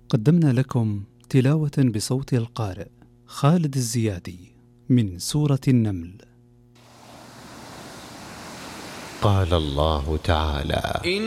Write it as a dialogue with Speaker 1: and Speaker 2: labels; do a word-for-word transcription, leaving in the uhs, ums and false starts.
Speaker 1: قدمنا لكم تلاوة بصوت القارئ خالد الزيادي من سورة النمل.
Speaker 2: قال الله تعالى: